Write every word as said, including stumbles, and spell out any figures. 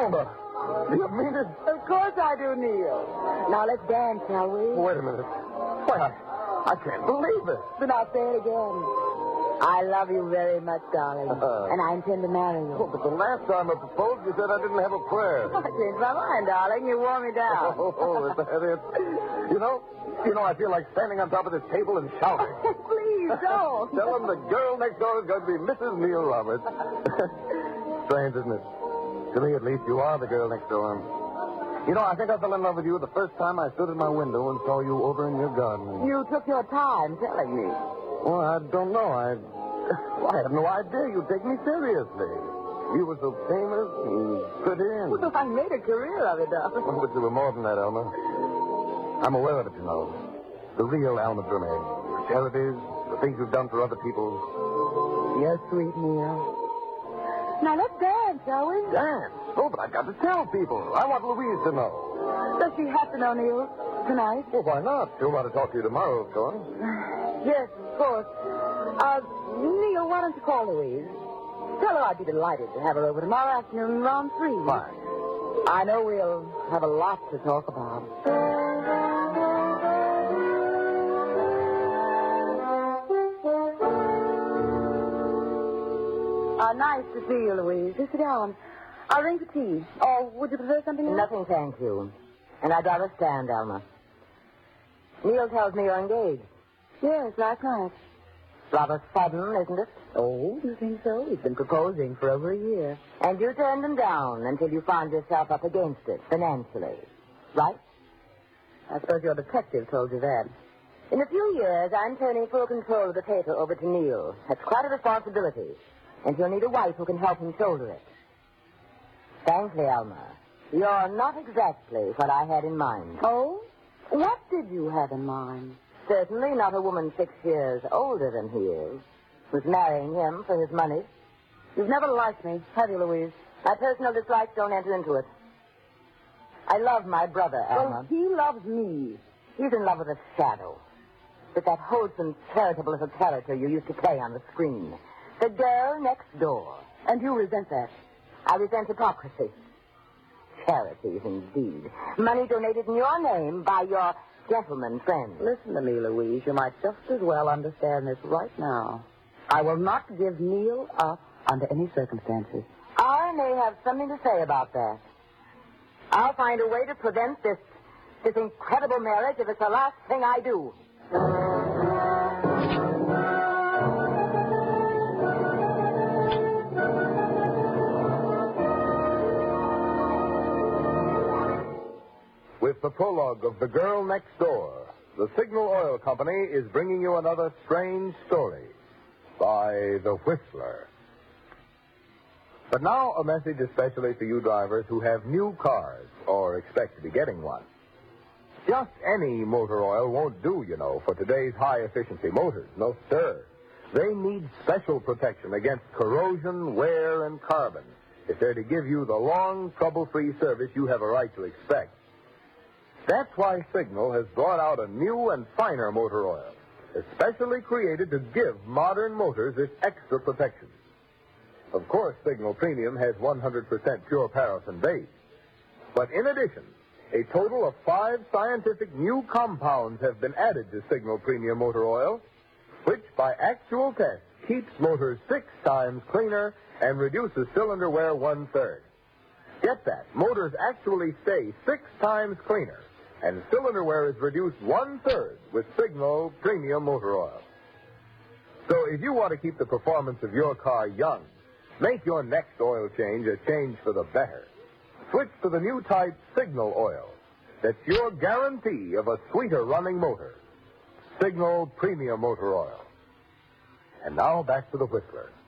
Alma, do you mean it? Of course I do, Neil. Now let's dance, shall we? Wait a minute. Why, I, I can't believe it. Then I'll say it again. I love you very much, darling. Uh, and I intend to marry you. Oh, but the last time I proposed, you said I didn't have a prayer. I changed my mind, darling. You wore me down. Oh, oh, is that it? You know, you know, I feel like standing on top of this table and shouting. Please don't. Tell them the girl next door is going to be Missus Neil Roberts. Strange, isn't it? To me, at least, you are the girl next door. You know, I think I fell in love with you the first time I stood at my window and saw you over in your garden. You took your time telling me. Well, I don't know. I, well, I had no idea you'd take me seriously. You were so famous and pretty and... Well, I made a career of it, darling. Well, but you were more than that, Alma. I'm aware of it, you know. The real Alma Brunet. The charities, the things you've done for other people. You're sweet, Neil. Now, let's dance, shall we? Dance? Oh, but I've got to tell people. I want Louise to know. Does she have to know, Neil, tonight? Well, why not? She'll want to talk to you tomorrow, of course. Yes, of course. Uh, Neil, why don't you call Louise? Tell her I'd be delighted to have her over tomorrow afternoon around three. Fine. I know we'll have a lot to talk about. Uh, nice to see you, Louise. Just sit down. I'll ring for tea. Or would you prefer something else? Nothing, thank you. And I'd rather stand, Alma. Neil tells me you're engaged. Yes, last night. Rather sudden, isn't it? Oh, you think so? He's been proposing for over a year. And you turned him down until you found yourself up against it, financially. Right? I suppose your detective told you that. In a few years, I'm turning full control of the paper over to Neil. That's quite a responsibility. And he'll need a wife who can help him shoulder it. Frankly, Alma, you're not exactly what I had in mind. Oh? What did you have in mind? Certainly not a woman six years older than he is, who's marrying him for his money. You've never liked me, have you, Louise? My personal dislikes don't enter into it. I love my brother, Alma. Well, he loves me. He's in love with a shadow. With that wholesome, charitable little character you used to play on the screen. The girl next door. And you resent that? I resent hypocrisy. Charities, indeed. Money donated in your name by your gentleman friends. Listen to me, Louise. You might just as well understand this right now. I will not give Neil up under any circumstances. I may have something to say about that. I'll find a way to prevent this, this incredible marriage if it's the last thing I do. With the prologue of The Girl Next Door, the Signal Oil Company is bringing you another strange story by The Whistler. But now a message especially for you drivers who have new cars or expect to be getting one. Just any motor oil won't do, you know, for today's high-efficiency motors. No, sir. They need special protection against corrosion, wear, and carbon if they're to give you the long, trouble-free service you have a right to expect. That's why Signal has brought out a new and finer motor oil, especially created to give modern motors this extra protection. Of course, Signal Premium has one hundred percent pure paraffin base. But in addition, a total of five scientific new compounds have been added to Signal Premium motor oil, which, by actual tests, keeps motors six times cleaner and reduces cylinder wear one-third. Get that. Motors actually stay six times cleaner, and cylinder wear is reduced one-third with Signal Premium motor oil. So if you want to keep the performance of your car young, make your next oil change a change for the better. Switch to the new type Signal oil. That's your guarantee of a sweeter running motor. Signal Premium motor oil. And now back to the Whistler.